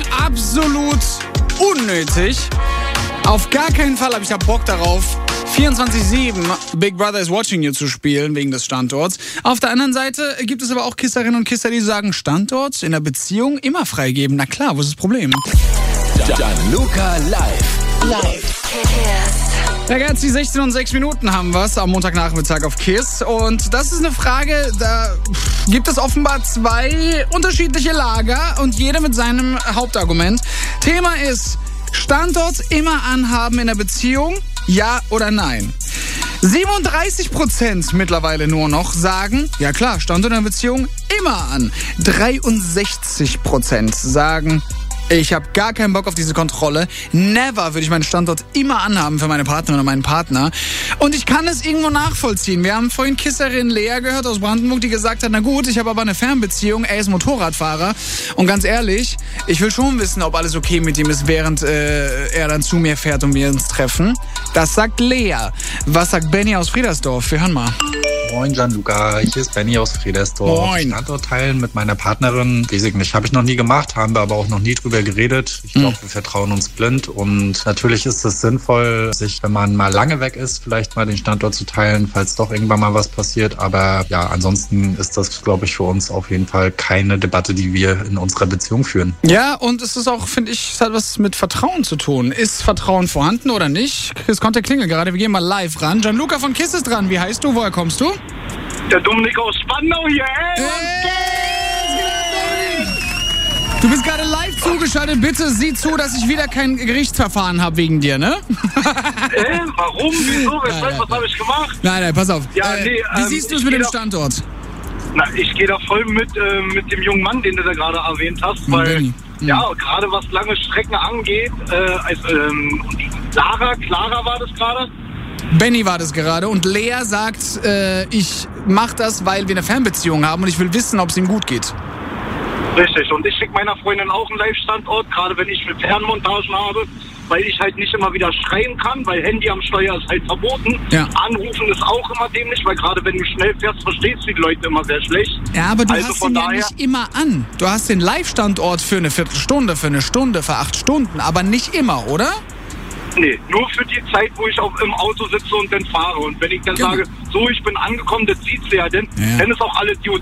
Beziehung absolut unnötig. Auf gar keinen Fall habe ich da Bock darauf, 24/7 Big Brother is watching you zu spielen, wegen des Standorts. Auf der anderen Seite gibt es aber auch Kisserinnen und Kisser, die sagen, Standort in der Beziehung immer freigeben. Na klar, wo ist das Problem? Gianluca live. Ja, ganz die 16 und 6 Minuten haben wir es am Montagnachmittag auf KISS. Und das ist eine Frage, da gibt es offenbar zwei unterschiedliche Lager und jeder mit seinem Hauptargument. Thema ist, Standort immer anhaben in der Beziehung, ja oder nein? 37% mittlerweile nur noch sagen, ja klar, Standort in der Beziehung immer an. 63% sagen, ich habe gar keinen Bock auf diese Kontrolle. Never würde ich meinen Standort immer anhaben für meine Partnerin oder meinen Partner. Und ich kann es irgendwo nachvollziehen. Wir haben vorhin Kisserin Lea gehört aus Brandenburg, die gesagt hat, na gut, ich habe aber eine Fernbeziehung, er ist Motorradfahrer. Und ganz ehrlich, ich will schon wissen, ob alles okay mit ihm ist, während er dann zu mir fährt und wir uns treffen. Das sagt Lea. Was sagt Benny aus Friedersdorf? Wir hören mal. Moin Gianluca, hier ist Benny aus Friedersdorf. Moin. Standort teilen mit meiner Partnerin, weiß ich nicht, habe ich noch nie gemacht, haben wir aber auch noch nie drüber geredet. Ich glaube, wir vertrauen uns blind und natürlich ist es sinnvoll, sich, wenn man mal lange weg ist, vielleicht mal den Standort zu teilen, falls doch irgendwann mal was passiert. Aber ja, ansonsten ist das, glaube ich, für uns auf jeden Fall keine Debatte, die wir in unserer Beziehung führen. Ja, und es ist auch, finde ich, es hat was mit Vertrauen zu tun. Ist Vertrauen vorhanden oder nicht? Es kommt der Klingel gerade, wir gehen mal live ran. Gianluca von KISS ist dran. Wie heißt du? Woher kommst du? Der Dominik aus Spandau hier, Du bist gerade live zugeschaltet. Bitte sieh zu, dass ich wieder kein Gerichtsverfahren habe wegen dir, ne? Warum? Wieso? Weshalb? Was habe ich gemacht? Nein, pass auf. Ja, wie siehst du es mit dem Standort? Na, ich gehe da voll mit dem jungen Mann, den du da gerade erwähnt hast, weil ja, gerade was lange Strecken angeht, Clara war das gerade? Benny war das gerade und Lea sagt, ich mach das, weil wir eine Fernbeziehung haben und ich will wissen, ob es ihm gut geht. Richtig, und ich schicke meiner Freundin auch einen Live-Standort, gerade wenn ich Fernmontagen habe, weil ich halt nicht immer wieder schreien kann, weil Handy am Steuer ist halt verboten. Ja. Anrufen ist auch immer dämlich, weil gerade wenn du schnell fährst, verstehst du die Leute immer sehr schlecht. Ja, aber du Also hast von ihn ja daher- nicht immer an. Du hast den Live-Standort für eine Viertelstunde, für eine Stunde, für 8 Stunden, aber nicht immer, oder? Nee, nur für die Zeit, wo ich auch im Auto sitze und dann fahre. Und wenn ich dann Genau. sage, so, ich bin angekommen, das sieht's ja, dann ist auch alles gut.